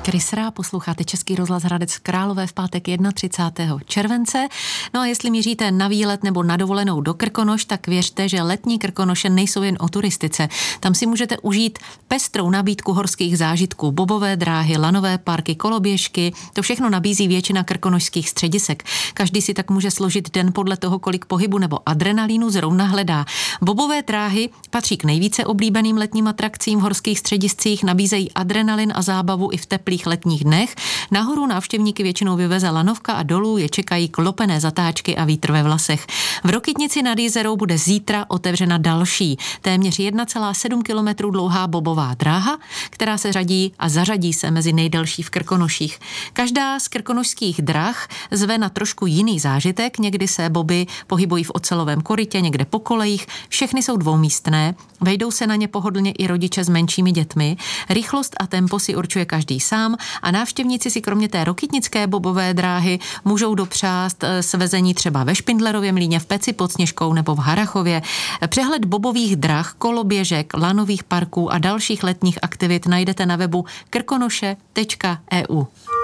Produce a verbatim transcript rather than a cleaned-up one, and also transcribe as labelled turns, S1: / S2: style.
S1: Krysra, posloucháte Český rozhlas Hradec Králové v pátek třicátého prvního července. No a jestli míříte na výlet nebo na dovolenou do Krkonoš, tak věřte, že letní Krkonoše nejsou jen o turistice. Tam si můžete užít pestrou nabídku horských zážitků, bobové dráhy, lanové parky, koloběžky. To všechno nabízí většina krkonošských středisek. Každý si tak může složit den podle toho, kolik pohybu nebo adrenalínu zrovna hledá. Bobové dráhy patří k nejvíce oblíbeným letním atrakcím v horských střediscích, nabízejí adrenalin a zábavu i v teplých letních dnech. Nahoru návštěvníky většinou vyveze lanovka a dolů je čekají klopené zatáčky a vítr ve vlasech. V Rokytnici nad Jizerou bude zítra otevřena další, téměř jedna celá sedm kilometrů dlouhá bobová dráha, která se řadí a zařadí se mezi nejdelší v Krkonoších. Každá z krkonošských drah zve na trošku jiný zážitek, někdy se boby pohybují v ocelovém korytě, někde po kolejích, všechny jsou dvoumístné, vejdou se na ně pohodlně i rodiče s menšími dětmi, rychlost a tempo si určuje každý sám a návštěvníci si kromě té rokytnické bobové dráhy můžou dopřást svezení třeba ve Špindlerově mlýně, v Peci pod Sněžkou nebo v Harrachově. Přehled bobových drah, koloběžek, lanových parků a dalších letních aktivit najdete na webu krkonoše tečka e u.